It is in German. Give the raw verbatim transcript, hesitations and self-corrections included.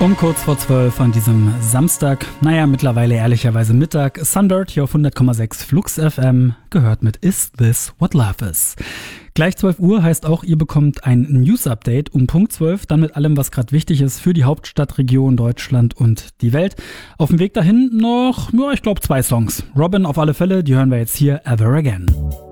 Um kurz vor zwölf an diesem Samstag, naja, mittlerweile ehrlicherweise Mittag, Sundirt hier auf hundert Komma sechs Flux F M, gehört mit Is This What Love Is? Gleich zwölf Uhr heißt auch, ihr bekommt ein News-Update um Punkt zwölf, dann mit allem, was gerade wichtig ist für die Hauptstadtregion, Deutschland und die Welt. Auf dem Weg dahin noch, ja, ich glaube zwei Songs. Robin auf alle Fälle, die hören wir jetzt hier, Ever Again.